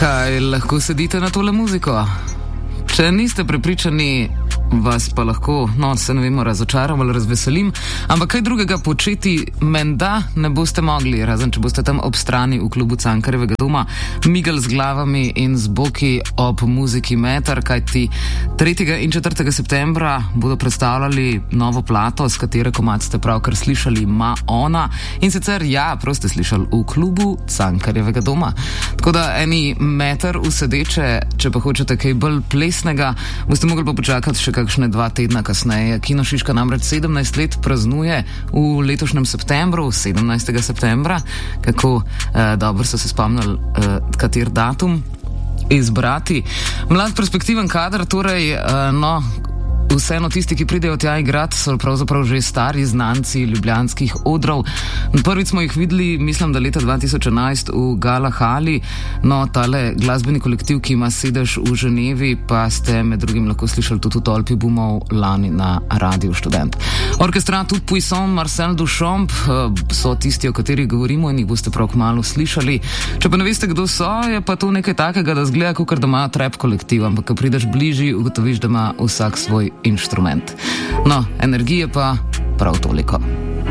Kaj lahko sedite na tole muziko? Če niste prepričani, vas pa lahko, se ne vemo, razočaram ali razveselim, ampak kaj drugega početi menda ne boste mogli, razen če boste tam ob strani v klubu Cankarjevega doma migali z glavami in z boki ob muziki Meter, kajti 3. in 4. septembra bodo predstavljali novo plato, s katere komad ste pravkar slišali, Ma ona, in sicer prav ste slišali, v klubu Cankarjevega doma. Tako da eni Meter v sedeče, če pa hočete kaj bolj plesnega, boste mogli pa počakati še kakšne 2 tedna kasneje. Kino Šiška namreč 17 let praznuje v letošnjem septembru, 17. septembra. Kako dobro so se spomnili, kater datum izbrati. Mlad perspektiven kader, torej, vseeno tisti, ki pridejo tja igrati, so pravzaprav že stari znanci ljubljanskih odrov. Prvič smo jih videli, mislim, da leta 2011 v Gala Hali. Tale glasbeni kolektiv, ki ima sedež v Ženevi, pa ste med drugim lahko slišali tudi v Tolpi bumov lani na Radiu Študent. Orkestra tudi Poisson, Marcel Duchamp so tisti, o katerih govorimo in jih boste prav kmalu slišali. Če pa ne veste, kdo so, je pa to nekaj takega, da zgleda, kakor da ima trap kolektiv, ampak ko prideš bližji, ugotoviš, da ima vsak svoj inštrument. Energije pa prav toliko.